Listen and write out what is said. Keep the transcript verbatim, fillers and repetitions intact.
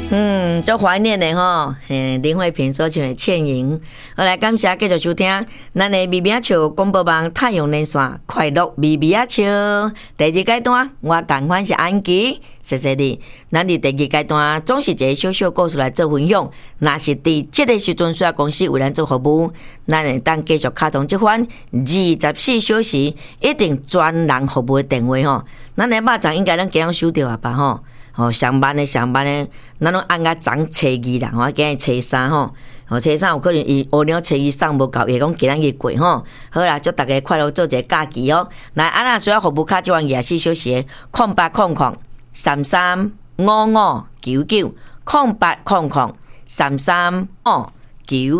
嗯，足怀念的吼，嘿，林慧萍所唱的《倩影》。好来，感谢继续收听咱的咪咪仔笑广播网太阳连线快乐咪咪仔笑第二阶段，我同款是安琪，谢谢你。咱伫第二阶段总是一个小小故事来做分享。若是伫这个时阵，需要公司为咱做服务，咱会当继续卡通这款二十四小时一定专人服务的电话吼。咱的肉粽应该咱今日收到啊吧吼。哦，上班的上班的，咱拢按甲昨初二啦，我今日初三吼，哦初三有可能伊学了初二送无够，伊讲今仔日过吼。好啦，祝大家快乐做一个假期哦。来，啊那需要服务卡即款廿四小时，空八空空三三五五九九，空八空空三三五九。